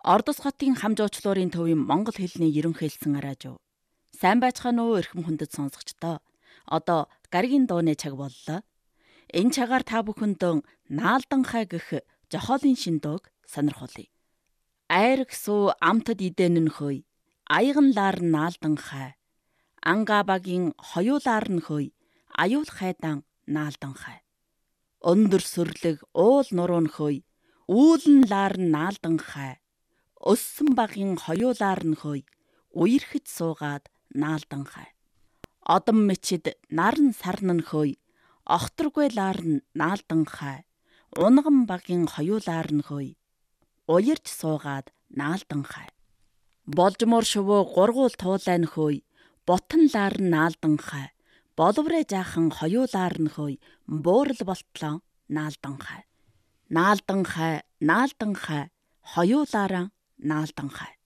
Ордос хотын хамжуучлуурын төвийн монгол хэлний ерөнхийлсөн араажуу. Сайн байцгаана уу эрхэм хүндэт сонсогчдоо. Одоо гаригийн дууны цаг боллоо. Энэ цагаар та бүхэндээ наалдан хай гэх жохоолын шиндөөг сонирхуулъя. Айраг суу амтад идэнэн хөөй, аягнлаар наалдан хай. Ангабагийн хоёулаар нь хөөй, аюул хайдан наалдан хай. Өндөр сүрлэг уул нуруу нь хөөй, үүлнлаар наалдан хай. Өссөн багийн хоёулаар нь хөөй, үерхэд суугаад наалдан хай. Одон мечид наран сарн нь хөөй, охторгойлаар нь наалдан хай. Унган багийн хоёулаар нь хөөй, уярж суугаад наалдан хай. Болжмоор шувуу гургуул туулай нь хөөй, ботонлаар нь наалдан хай. Боловрэ жаахан хоёулаар нь хөөй, буурал болтлоо наалдан хай. Наалдан хай, хоёулаараа наалдан хай.